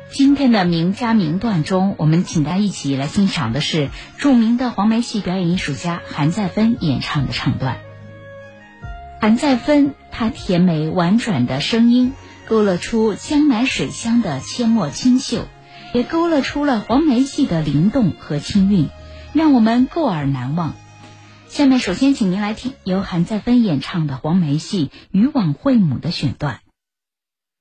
今天的名家名段中，我们请大家一起来欣赏的是著名的黄梅戏表演艺术家韩再芬演唱的唱段。韩再芬她甜美婉转的声音勾勒出江南水乡的阡陌清秀，也勾勒出了黄梅戏的灵动和清韵，让我们过耳难忘。下面首先请您来听由韩再芬演唱的黄梅戏《渔网会母》的选段。